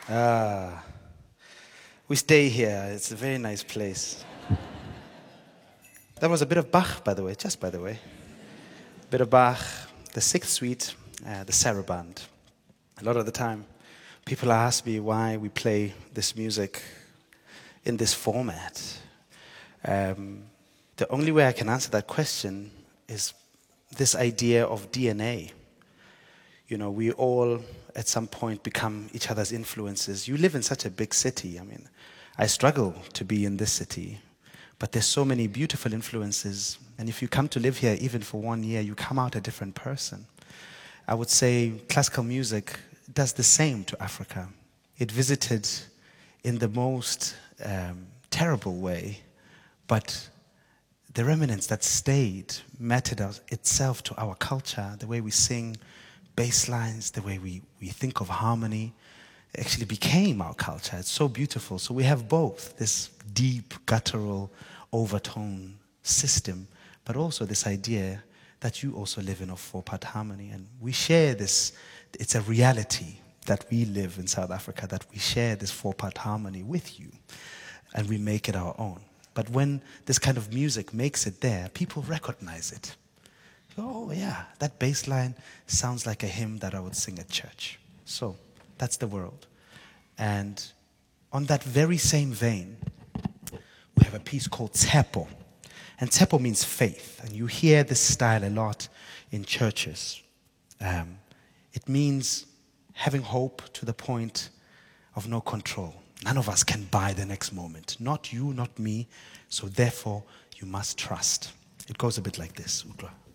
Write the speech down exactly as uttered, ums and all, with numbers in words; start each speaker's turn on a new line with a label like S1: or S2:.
S1: Ah, we stay here. It's a very nice place. That was a bit of Bach, by the way, just by the way. A bit of Bach, the Sixth Suite, uh, the Saraband. A lot of the time, people ask me why we play this music in this format. Um, the only way I can answer that question is this idea of D N A. You know, we all at some point become each other's influences. You live in such a big city. I mean, I struggle to be in this city, but there's so many beautiful influences. And if you come to live here even for one year, you come out a different person. I would say classical music does the same to Africa. It visited in the most um, terrible way, but the remnants that stayed mattered itself to our culture, the way we sing, bass lines, the way we, we think of harmony, actually became our culture. It's so beautiful. So we have both this deep, guttural, overtone system, but also this idea that you also live in a four-part harmony. And we share this, it's a reality that we live in South Africa, that we share this four-part harmony with you, and we make it our own. But when this kind of music makes it there, people recognize it. Oh yeah, that bass line sounds like a hymn that I would sing at church. So that's the world. And on that very same vein, we have a piece called Tshepo. And Tshepo means faith. And you hear this style a lot in churches. Um, it means having hope to the point of no control. None of us can buy the next moment. Not you, not me. So therefore, you must trust. It goes a bit like this, Udra.